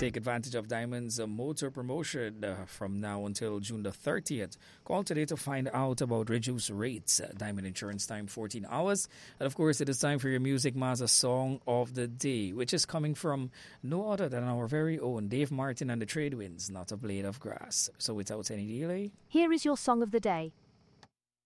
take advantage of Diamond's motor promotion from now until June the 30th. Call today to find out about reduced rates. Diamond Insurance time 14 hours. And of course, it is time for your Music Mazza song of the day, which is coming from no other than our very own Dave Martin and the Trade Winds, Not a Blade of Grass. So without any delay, here is your song of the day.